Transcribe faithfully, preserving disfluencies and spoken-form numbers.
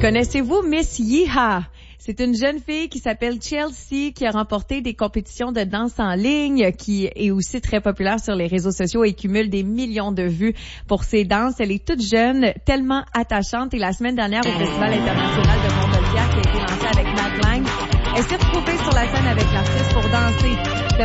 Connaissez-vous Miss Yeeha? C'est une jeune fille qui s'appelle Chelsea qui a remporté des compétitions de danse en ligne, qui est aussi très populaire sur les réseaux sociaux et cumule des millions de vues pour ses danses. Elle est toute jeune, tellement attachante et la semaine dernière au Festival international de Montgolfière qui a été lancé avec Matt Lang, elle s'est retrouvée sur la scène avec l'artiste pour danser.